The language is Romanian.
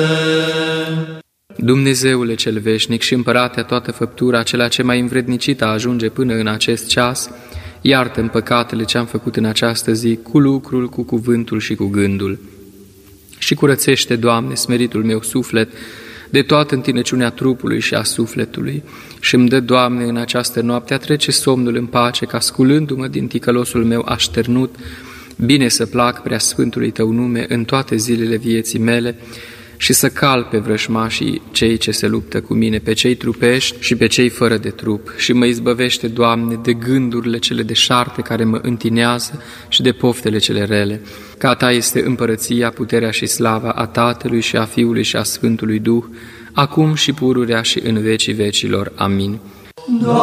Dumnezeule cel veșnic și împăratea toată făptura, acela ce mai învrednicit a ajunge până în acest ceas, iartă-mi păcatele ce am făcut în această zi, cu lucrul, cu cuvântul și cu gândul. Și curățește, Doamne, smeritul meu suflet, de toată întinăciunea trupului și a sufletului. Și îmi dă, Doamne, în această noapte a trece somnul în pace, ca sculându-mă din ticălosul meu așternut, bine să plac prea sfântului Tău nume în toate zilele vieții mele și să cal pe vrăjmașii cei ce se luptă cu mine, pe cei trupești și pe cei fără de trup. Și mă izbăvește, Doamne, de gândurile cele deșarte care mă întinează și de poftele cele rele. Că a Ta este împărăția, puterea și slava a Tatălui și a Fiului și a Sfântului Duh, acum și pururea și în vecii vecilor. Amin.